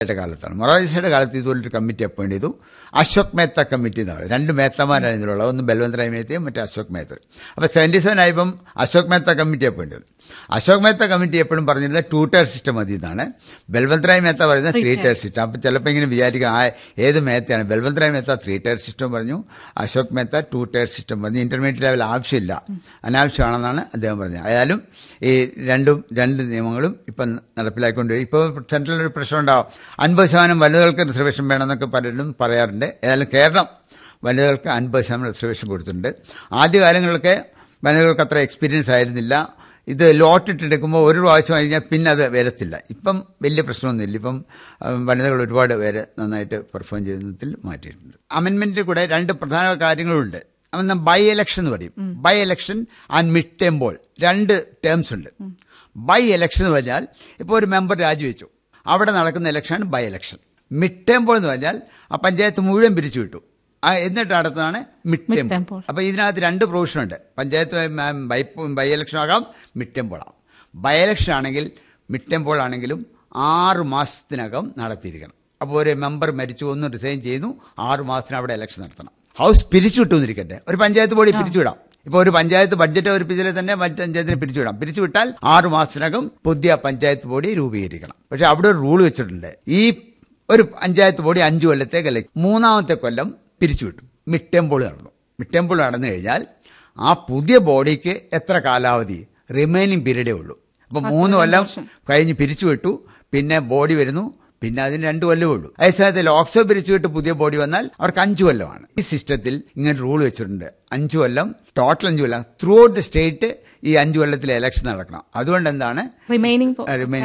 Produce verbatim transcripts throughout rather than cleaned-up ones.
കാലത്താണ്. മൊറാർജിയുടെ കാലത്ത് ഇതുപോലൊരു കമ്മിറ്റി അപ്പോയിന്റ് ചെയ്തു. അശോക് മേത്ത കമ്മിറ്റി എന്നാണ്. രണ്ട് മേത്തമാരാണ് ഇതിലുള്ളത്. ഒന്ന് ബൽവന്ത് റായ് മേത്തയും മറ്റേ അശോക് മേത്തയും. അപ്പോൾ സെവൻറ്റി സെവൻ ആയപ്പം അശോക് മേത്ത കമ്മിറ്റി അപ്പോയിന്റ് ചെയ്തു. അശോക് മേത്ത കമ്മിറ്റി എപ്പോഴും പറഞ്ഞിരുന്നത് ടു ടയർ സിസ്റ്റം മതി എന്നാണ്. ബൽവന്ത് റായ് മേത്ത പറയുന്നത് ത്രീ ടയർ സിസ്റ്റം. അപ്പം ചിലപ്പോൾ ഇങ്ങനെ വിചാരിക്കുക ആ ഏത് മേത്തയാണ്. Balwant Rai Mehta three tier system പറഞ്ഞു, Ashok Mehta two tier system പറഞ്ഞു. ഇന്റർമീഡിയറ്റ് ലെവൽ ആവശ്യമില്ല, അനാവശ്യമാണെന്നാണ് അദ്ദേഹം പറഞ്ഞത്. ഏതായാലും ഈ രണ്ടും രണ്ട് നിയമങ്ങളും ഇപ്പം നടപ്പിലാക്കിക്കൊണ്ടുവരും. ഇപ്പോൾ സെൻട്രൽ ഒരു പ്രശ്നം ഉണ്ടാവും, അൻപത് ശതമാനം വനിതകൾക്ക് റിസർവേഷൻ വേണമെന്നൊക്കെ പലരും പറയാറുണ്ട്. ഏതായാലും കേരളം വനിതകൾക്ക് അൻപത് ശതമാനം റിസർവേഷൻ കൊടുത്തിട്ടുണ്ട്. ആദ്യകാലങ്ങളിലൊക്കെ വനിതകൾക്ക് അത്ര എക്സ്പീരിയൻസ് ആയിരുന്നില്ല. ഇത് ലോട്ടിട്ടെടുക്കുമ്പോൾ ഒരു പ്രാവശ്യം കഴിഞ്ഞാൽ പിന്നെ അത് വരത്തില്ല. ഇപ്പം വലിയ പ്രശ്നമൊന്നുമില്ല. ഇപ്പം വനിതകൾ ഒരുപാട് പേര് നന്നായിട്ട് പെർഫോം ചെയ്യുന്നതിൽ മാറ്റിയിട്ടുണ്ട്. അമെൻമെന്റിൽ കൂടെ രണ്ട് പ്രധാന കാര്യങ്ങളുണ്ട്. അന്ന് ബൈ ഇലക്ഷൻ എന്ന് പറയും. By election and mid term Paul, രണ്ട് ടേംസ് ഉണ്ട്. ബൈ ഇലക്ഷൻ എന്ന് പറഞ്ഞാൽ ഇപ്പോൾ ഒരു മെമ്പർ രാജിവെച്ചു, അവിടെ നടക്കുന്ന ഇലക്ഷനാണ് by election. Mid term Paul എന്ന് പറഞ്ഞാൽ ആ പഞ്ചായത്ത് മുഴുവൻ പിരിച്ചു വിട്ടു, എന്നിട്ട് അടുത്താണ് മിഡ് ടേം പോൾ. അപ്പോൾ ഇതിനകത്ത് രണ്ട് പ്രൊവിഷനുണ്ട്. പഞ്ചായത്ത് ബൈ ബൈ ഇലക്ഷൻ ആകാം, മിഡ് ടേം പോൾ ആകാം. ബൈ ഇലക്ഷൻ ആണെങ്കിൽ മിഡ് ടേം പോൾ ആണെങ്കിലും ആറ് മാസത്തിനകം നടത്തിയിരിക്കണം. അപ്പോൾ ഒരു മെമ്പർ മരിച്ചു, ഒന്ന് റിസൈൻ ചെയ്യുന്നു, ആറ് മാസത്തിന് അവിടെ ഇലക്ഷൻ നടത്തണം. ഹൗസ് പിരിച്ചു വിട്ടുവന്നിരിക്കട്ടെ, ഒരു പഞ്ചായത്ത് ബോഡി പിരിച്ചുവിടാം. ഇപ്പോൾ ഒരു പഞ്ചായത്ത് ബഡ്ജറ്റ് അവതരിപ്പിച്ചാൽ തന്നെ പഞ്ചായത്തിന് പിരിച്ചുവിടാം. പിരിച്ചുവിട്ടാൽ ആറു മാസത്തിനകം പുതിയ പഞ്ചായത്ത് ബോഡി രൂപീകരിക്കണം. പക്ഷെ അവിടെ ഒരു റൂൾ വെച്ചിട്ടുണ്ട്. ഈ ഒരു പഞ്ചായത്ത് ബോഡി അഞ്ചു കൊല്ലത്തേക്ക് അല്ലെങ്കിൽ മൂന്നാമത്തെ കൊല്ലം പിരിച്ചുവിട്ടു. മിഡ് ടേം പോൾ നടന്നു. മിഡ് ടേം പോൾ നടന്നു കഴിഞ്ഞാൽ ആ പുതിയ ബോഡിക്ക് എത്ര കാലാവധി, റിമൈനിങ് പീരീഡേ ഉള്ളൂ. അപ്പോൾ മൂന്ന് കൊല്ലം കഴിഞ്ഞ് പിരിച്ചുവിട്ടു, പിന്നെ ബോഡി വരുന്നു, പിന്നെ അതിന് രണ്ടു കൊല്ലമേ ഉള്ളൂ. അതേസമയത്ത് ലോക്സഭ പിരിച്ചുവിട്ട് പുതിയ ബോഡി വന്നാൽ അവർക്ക് അഞ്ചു കൊല്ലമാണ്. ഈ സിസ്റ്റത്തിൽ ഇങ്ങനെ റൂൾ വെച്ചിട്ടുണ്ട്. അഞ്ചു കൊല്ലം, total Anju Kollam, through out the state ഈ അഞ്ചു കൊല്ലത്തിലെ ഇലക്ഷൻ നടക്കണം. അതുകൊണ്ട് എന്താണ് റിമൈനിങ്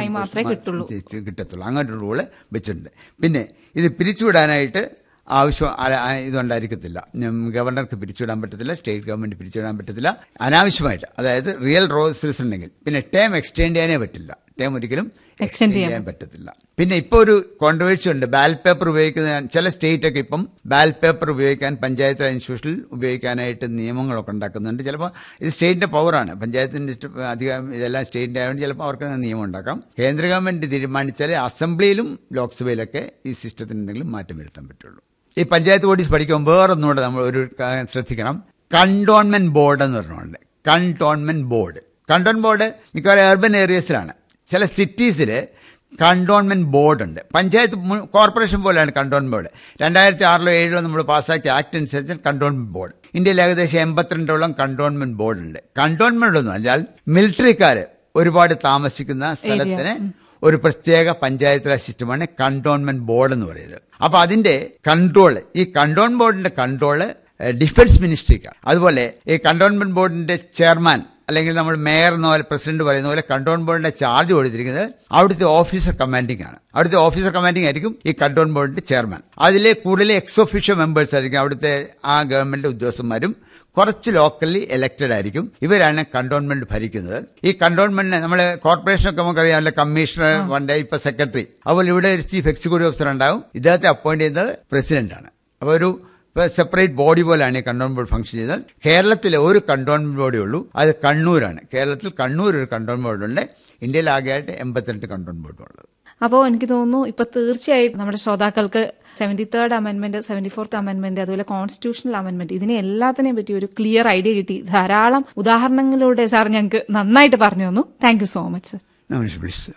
കിട്ടത്തുള്ളൂ. അങ്ങനെ ഒരു റൂള് വെച്ചിട്ടുണ്ട്. പിന്നെ ഇത് പിരിച്ചുവിടാനായിട്ട് ആവശ്യം ഇതുണ്ടായിരിക്കത്തില്ല. ഗവർണർക്ക് പിരിച്ചുവിടാൻ പറ്റത്തില്ല, സ്റ്റേറ്റ് ഗവൺമെന്റ് പിരിച്ചുവിടാൻ പറ്റത്തില്ല അനാവശ്യമായിട്ട്. അതായത് റിയൽ റോൾസ് ഉണ്ടെങ്കിൽ. പിന്നെ ടേം എക്സ്റ്റെൻഡ് ചെയ്യാനേ പറ്റില്ല. ടേം ഒരിക്കലും എക്സ്റ്റെൻഡ് ചെയ്യാൻ പറ്റത്തില്ല. പിന്നെ ഇപ്പോൾ ഒരു കോൺട്രവേഴ്സി ഉണ്ട്. ബാലറ്റ് പേപ്പർ ഉപയോഗിക്കുന്ന ചില സ്റ്റേറ്റ് ഒക്കെ ഇപ്പം ബാലറ്റ് പേപ്പർ ഉപയോഗിക്കാൻ പഞ്ചായത്ത് രാജ് ഇൻസ്റ്റിറ്റ്യൂഷനിൽ ഉപയോഗിക്കാനായിട്ട് നിയമങ്ങളൊക്കെ ഉണ്ടാക്കുന്നുണ്ട്. ചിലപ്പോൾ ഇത് സ്റ്റേറ്റിന്റെ പവറാണ്, പഞ്ചായത്തിന്റെ അധികം ഇതെല്ലാം സ്റ്റേറ്റിന്റെ ആയതുകൊണ്ട് ചിലപ്പോൾ അവർക്ക് നിയമം ഉണ്ടാക്കാം. കേന്ദ്ര ഗവൺമെന്റ് തീരുമാനിച്ചാൽ അസംബ്ലിയിലും ലോക്സഭയിലൊക്കെ ഈ സിസ്റ്റത്തിന് എന്തെങ്കിലും മാറ്റം വരുത്താൻ പറ്റുള്ളൂ. ഈ പഞ്ചായത്ത് ബോഡീസ് പഠിക്കുമ്പോൾ വേറൊന്നുകൂടെ നമ്മൾ ഒരു ശ്രദ്ധിക്കണം. കണ്ടോൺമെന്റ് ബോർഡ് എന്ന് പറഞ്ഞുകൊണ്ട് കണ്ടോൺമെന്റ് ബോർഡ് കണ്ടോൺ ബോർഡ് മിക്കവാറും അർബൻ ഏരിയസിലാണ്. ചില സിറ്റീസിൽ കണ്ടോൺമെന്റ് ബോർഡ് ഉണ്ട്. പഞ്ചായത്ത് കോർപ്പറേഷൻ പോലെയാണ് കണ്ടോൺമെന്റ് ബോർഡ്. രണ്ടായിരത്തി ആറിലോ ഏഴിലോ നമ്മൾ പാസ്സാക്കിയ ആക്ട് അനുസരിച്ച് കണ്ടോൺമെന്റ് ബോർഡ്. ഇന്ത്യയിൽ ഏകദേശം എൺപത്തിരണ്ടോളം കണ്ടോൺമെന്റ് ബോർഡ് ഉണ്ട്. കണ്ടോൺമെന്റ് എന്ന് പറഞ്ഞാൽ മിലിറ്ററിക്കാർ ഒരുപാട് താമസിക്കുന്ന സ്ഥലത്തിന് ഒരു പ്രത്യേക പഞ്ചായത്ത് രാജ് സിസ്റ്റമാണ് കണ്ടോൺമെന്റ് ബോർഡ് എന്ന് പറയുന്നത്. അപ്പൊ അതിന്റെ കൺട്രോള്, ഈ കണ്ടോൺമെന്റ് ബോർഡിന്റെ കൺട്രോള് ഡിഫൻസ് മിനിസ്ട്രിക്കാണ്. അതുപോലെ ഈ കണ്ടോൺമെന്റ് ബോർഡിന്റെ ചെയർമാൻ അല്ലെങ്കിൽ നമ്മൾ മേയർ എന്ന പോലെ പ്രസിഡന്റ് പറയുന്ന പോലെ കണ്ടോൺമെന്റ് ബോർഡിന്റെ ചാർജ് കൊടുത്തിരിക്കുന്നത് അവിടുത്തെ ഓഫീസർ കമാൻഡിംഗ് ആണ്. അവിടുത്തെ ഓഫീസർ കമാൻഡിംഗ് ആയിരിക്കും ഈ കണ്ടോൺമെന്റ് ബോർഡിന്റെ ചെയർമാൻ. അതിലെ കൂടുതൽ എക്സ് ഒഫീഷ്യോ മെമ്പേഴ്സ് ആയിരിക്കും അവിടുത്തെ ആ ഗവൺമെന്റ് ഉദ്യോഗസ്ഥന്മാരും. കുറച്ച് ലോക്കലി എലക്റ്റഡ് ആയിരിക്കും. ഇവരാണ് കണ്ടോൺമെന്റ് ഭരിക്കുന്നത്. ഈ കണ്ടോൺമെന്റിന് നമ്മൾ കോർപ്പറേഷനൊക്കെ നമുക്കറിയാമല്ലോ, കമ്മീഷണർ, വൺ ഡേ ഇപ്പൊ സെക്രട്ടറി. അതുപോലെ ഇവിടെ ഒരു ചീഫ് എക്സിക്യൂട്ടീവ് ഓഫീസർ ഉണ്ടാവും. ഇദ്ദേഹത്തെ അപ്പോയിന്റ് ചെയ്യുന്നത് പ്രസിഡന്റാണ്. അപ്പോൾ ഒരു സെപ്പറേറ്റ് ബോഡി പോലെയാണ് ഈ കണ്ടോൺമെന്റ് ബോർഡ് ഫംഗ്ഷൻ ചെയ്തത്. കേരളത്തിലെ ഒരു കണ്ടോൺമെന്റ് ബോഡി ഉള്ളൂ, അത് കണ്ണൂരാണ്. കേരളത്തിൽ കണ്ണൂർ ഒരു കണ്ടോൺമെന്റ് ബോർഡുണ്ട്. ഇന്ത്യയിൽ ആകെയായിട്ട് എൺപത്തിരണ്ട് കണ്ടോൺമെന്റ് ബോർഡുള്ളത്. അപ്പോൾ എനിക്ക് തോന്നുന്നു ഇപ്പൊ തീർച്ചയായും നമ്മുടെ ശ്രോതാക്കൾക്ക് seventy third amendment, seventy fourth amendment, അതുപോലെ കോൺസ്റ്റിറ്റ്യൂഷണൽ അമെന്റ്മെന്റ്, ഇതിനെ എല്ലാത്തിനെയും പറ്റി ഒരു ക്ലിയർ ഐഡിയ കിട്ടി. ധാരാളം ഉദാഹരണങ്ങളിലൂടെ സാർ ഞങ്ങൾക്ക് നന്നായിട്ട് പറഞ്ഞു തന്നു. Thank you so much sir. നമസ്കാരം.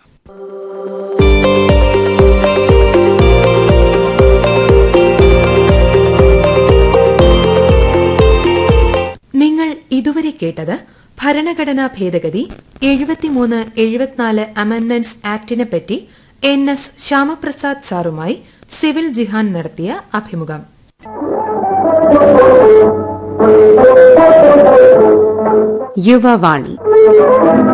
നിങ്ങൾ ഇതുവരെ കേട്ടത് ഭരണഘടനാ ഭേദഗതി എഴുപത്തിമൂന്ന് എഴുപത്തിനാല് അമെന്റ്മെന്റ്സ് ആക്ടിനെ പറ്റി N S Shyamaprasad സാറുമായി civil Jihan നടത്തിയ അഭിമുഖം. യുവവാണി.